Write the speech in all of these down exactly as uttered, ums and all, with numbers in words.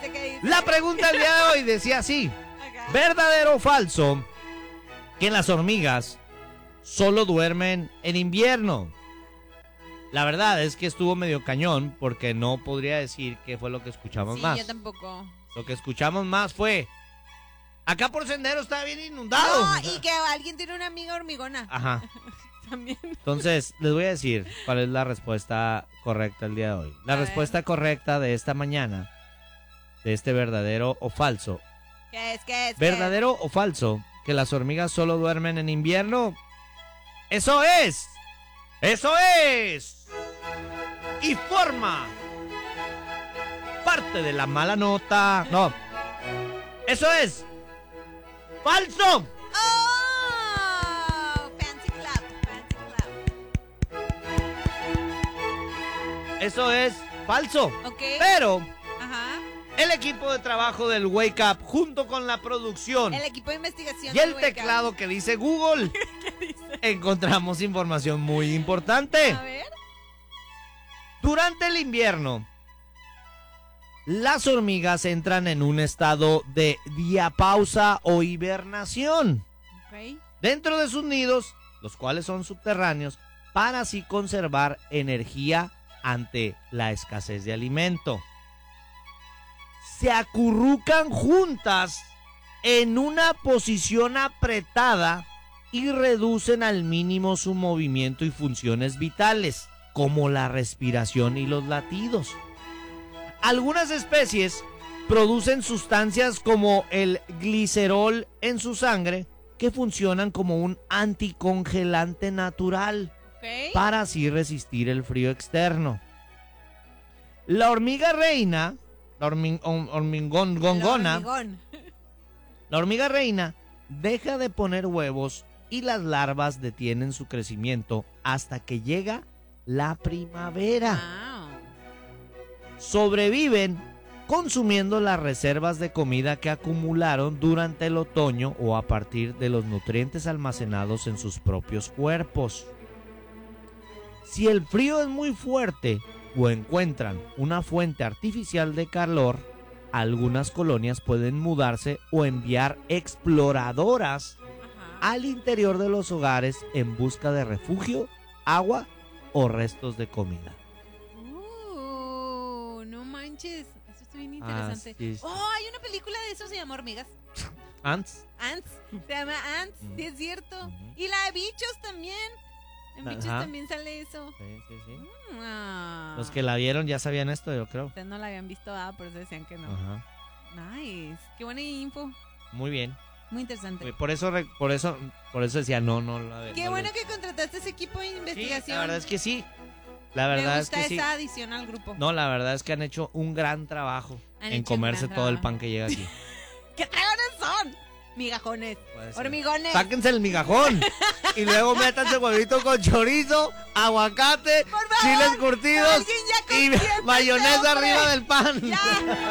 ¿qué dice? La pregunta del día de hoy decía así: Ajá. ¿verdadero o falso que las hormigas solo duermen en invierno? La verdad es que estuvo medio cañón porque no podría decir qué fue lo que escuchamos Sí, más. yo tampoco. Lo que escuchamos más fue: acá por Sendero está bien inundado. No, y que alguien tiene una amiga hormigona. Ajá. También. Entonces, les voy a decir cuál es la respuesta correcta el día de hoy. La A ver. respuesta correcta de esta mañana, de este verdadero o falso. ¿Qué es? ¿Qué es? ¿Qué ¿Verdadero o falso que las hormigas solo duermen en invierno? ¡Eso es! ¡Eso es! Y forma parte de la mala nota. No. ¡Eso es! ¡Falso! es? ¡Oh! Fancy clap, fancy clap. Eso es falso. Ok. Pero Ajá. el equipo de trabajo del Wake Up, junto con la producción El equipo de investigación. y el del Wake Up. teclado que dice Google, encontramos información muy importante. A ver. Durante el invierno, las hormigas entran en un estado de diapausa o hibernación Ok. dentro de sus nidos, los cuales son subterráneos, para así conservar energía ante la escasez de alimento. Se acurrucan juntas en una posición apretada y reducen al mínimo su movimiento y funciones vitales, como la respiración y los latidos. Algunas especies producen sustancias como el glicerol en su sangre, que funcionan como un anticongelante natural Ok. para así resistir el frío externo. La hormiga reina, la hormi- hom- hormigón gongona, El hormigón. la hormiga reina deja de poner huevos y las larvas detienen su crecimiento hasta que llega la primavera. Wow. Sobreviven consumiendo las reservas de comida que acumularon durante el otoño o a partir de los nutrientes almacenados en sus propios cuerpos. Si el frío es muy fuerte o encuentran una fuente artificial de calor, algunas colonias pueden mudarse o enviar exploradoras Ajá. al interior de los hogares en busca de refugio, agua o restos de comida. Uh, no manches. Eso está bien interesante. Así es. Oh, hay una película de eso, se llama Hormigas. Ants. Ants. Se llama Ants, sí es cierto. Ujú. Y la de Bichos también. En Bichos Ajá. también sale eso. Sí, sí, sí. Ah. Los que la vieron ya sabían esto, yo creo. Ustedes no la habían visto, ah, por eso decían que no. Ajá. Nice. Qué buena info. Muy bien. Muy interesante. Por eso, re- por eso, por eso decía no, no. La, Qué no bueno le- que contrataste ese equipo de Sí, investigación. la verdad es que sí. La Me verdad es gusta que sí. esa adición al grupo. No, la verdad es que han hecho un gran trabajo Han en hecho un comerse gran todo el trabajo. pan que llega aquí. ¿Qué tragones son? Migajones. Puede ser. Hormigones. Sáquense el migajón y luego métanse huevito con chorizo, aguacate, Por favor, chiles curtidos alguien ya y consienta a ese mayonesa hombre. arriba del pan. Ya.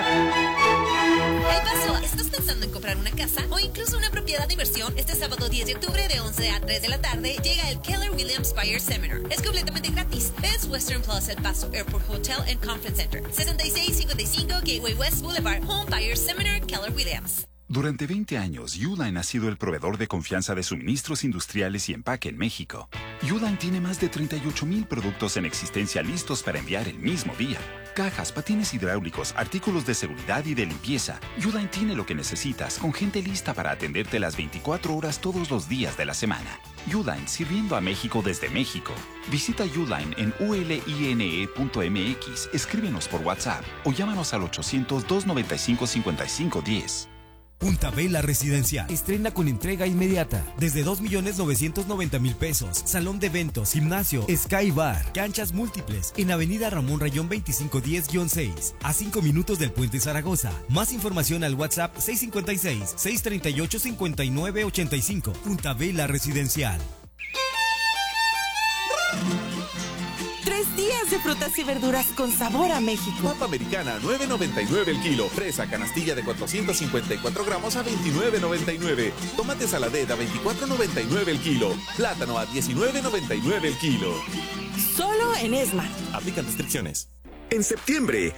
El Paso, ¿estás pensando en comprar una casa o incluso una propiedad de inversión? Este sábado diez de octubre de once a tres de la tarde llega el Keller Williams Buyer Seminar. Es completamente gratis. Best Western Plaza El Paso Airport Hotel and Conference Center. sesenta y seis cincuenta y cinco Gateway West Boulevard. Home Buyer Seminar, Keller Williams. Durante veinte años, Uline ha sido el proveedor de confianza de suministros industriales y empaque en México. Uline tiene más de treinta y ocho mil productos en existencia listos para enviar el mismo día. Cajas, patines hidráulicos, artículos de seguridad y de limpieza. Uline tiene lo que necesitas, con gente lista para atenderte las veinticuatro horas todos los días de la semana. Uline, sirviendo a México desde México. Visita Uline en u l i n e punto m x, escríbenos por WhatsApp o llámanos al ochocientos, doscientos noventa y cinco, cincuenta y cinco diez. Punta Vela Residencial. Estrena con entrega inmediata. Desde dos millones novecientos noventa mil pesos. Salón de eventos, gimnasio, Sky Bar, canchas múltiples. En Avenida Ramón Rayón veinticinco diez guión seis. A cinco minutos del Puente Zaragoza. Más información al WhatsApp seis cinco seis, seis tres ocho, cinco nueve ocho cinco. Punta Vela Residencial. Tres días de frutas y verduras con sabor a México. Papa americana a nueve noventa y nueve el kilo. Fresa canastilla de cuatrocientos cincuenta y cuatro gramos a veintinueve noventa y nueve. Tomate saladet a veinticuatro noventa y nueve el kilo. Plátano a diecinueve noventa y nueve el kilo. Solo en Esmar. Aplican restricciones. En septiembre,